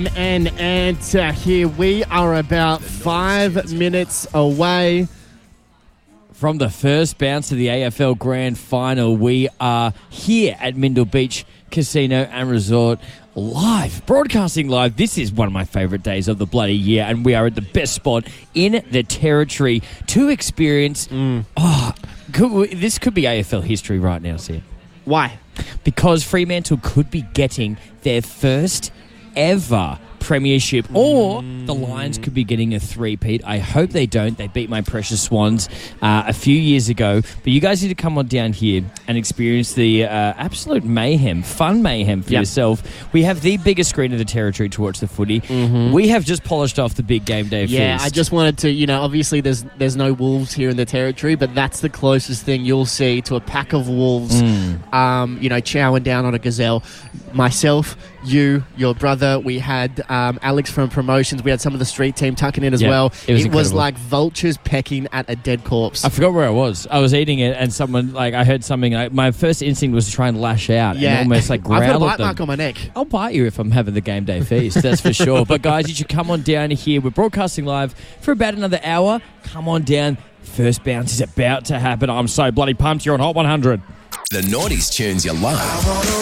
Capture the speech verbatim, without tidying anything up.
And and uh, here we are about five minutes away from the first bounce of the A F L Grand Final. We are here at Mindle Beach Casino and Resort, live, broadcasting live. This is one of my favourite days of the bloody year, and we are at the best spot in the territory to experience. Mm. Oh, could, this could be A F L history right now, Sid. Why? Because Fremantle could be getting their first ever premiership, or the Lions could be getting a three-peat. I hope they don't. They beat my precious Swans uh, a few years ago. But you guys need to come on down here and experience the uh, absolute mayhem, fun mayhem for yep. yourself. We have the biggest screen of the territory to watch the footy. Mm-hmm. We have just polished off the big game day Yeah, feast. I just wanted to, you know, obviously there's there's no wolves here in the territory, but that's the closest thing you'll see to a pack of wolves, mm. um, you know, chowing down on a gazelle. Myself, you, your brother, we had um, Alex from Promotions, we had some of the street team tucking in as yeah, well. It was, it was like vultures pecking at a dead corpse. I forgot where I was. I was eating it, and someone, like, I heard something. Like, my first instinct was to try and lash out yeah. and almost like growl I've got a at bite them. mark on my neck. I'll bite you if I'm having the game day feast, that's for sure. But guys, you should come on down here. We're broadcasting live for about another hour. Come on down. First bounce is about to happen. I'm so bloody pumped. You're on Hot one hundred. The noughties tunes you love.